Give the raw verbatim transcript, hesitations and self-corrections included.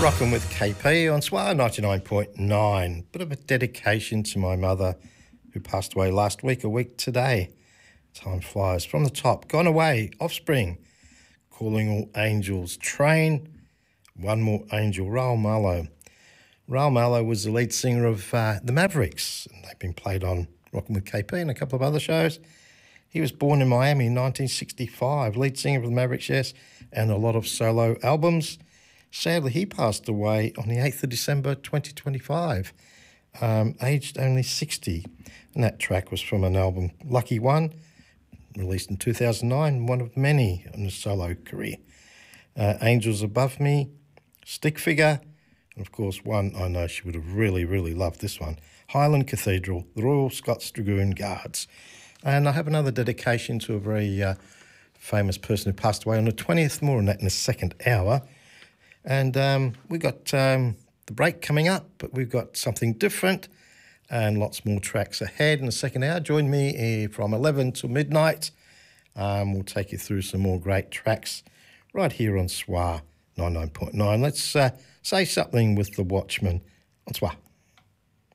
Rocking with K P on Swar ninety-nine point nine. Bit of a dedication to my mother who passed away last week, a week today. Time flies. From the top, Gone Away, Offspring, Calling All Angels, Train, One More Angel, Raul Malo. Raul Malo was the lead singer of uh, the Mavericks, and they've been played on Rocking with K P and a couple of other shows. He was born in Miami in nineteen sixty-five, lead singer of the Mavericks, yes, and a lot of solo albums. Sadly, he passed away on the eighth of December twenty twenty-five, um, aged only sixty. And that track was from an album, Lucky One, released in two thousand nine, one of many in his solo career. Uh, Angels Above Me, Stick Figure, and of course one I know she would have really, really loved this one, Highland Cathedral, the Royal Scots Dragoon Guards. And I have another dedication to a very uh, famous person who passed away on the twentieth, more on that in the second hour. And um, we got um, the break coming up, but we've got something different and lots more tracks ahead in the second hour. Join me uh, from eleven till midnight. Um, we'll take you through some more great tracks right here on Swar ninety-nine point nine. Let's uh, say something with the Watchman on Swar.